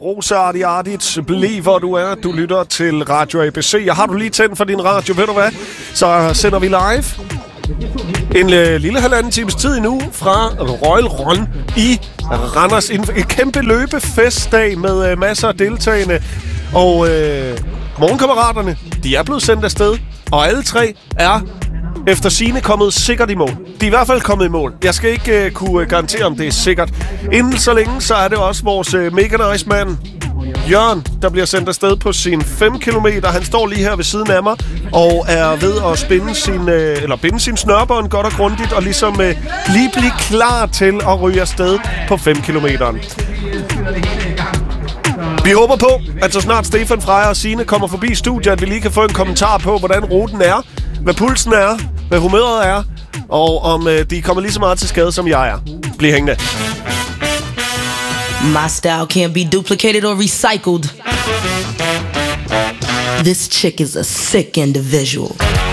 Rosa Ardiardit, bliv hvor du er. Du lytter til Radio ABC. Jeg har du lige tændt for din radio, ved du hvad? Så sender vi live en lille halvanden times tid endnu fra Royal Run i Randers. En kæmpe løbefestdag med masser af deltagende. Og morgenkammeraterne, de er blevet sendt afsted. Og alle tre er efter sigende kommet sikkert i mål. De er i hvert fald kommet i mål. Jeg skal ikke kunne garantere, om det er sikkert. Inden så længe, så er det også vores mega nice mand, Jørgen, der bliver sendt afsted på sin 5 kilometer. Han står lige her ved siden af mig og er ved at binde sin snørbånd godt og grundigt og ligesom lige blive klar til at ryge afsted på 5 kilometeren. Vi håber på, at så snart Stefan Freja og Signe kommer forbi studiet, at vi lige kan få en kommentar på, hvordan ruten er, hvad pulsen er, hvad humøret er, og om de kommer lige så meget til skade, som jeg er. Bliv hængende. My style can't be duplicated or recycled. This chick is a sick individual.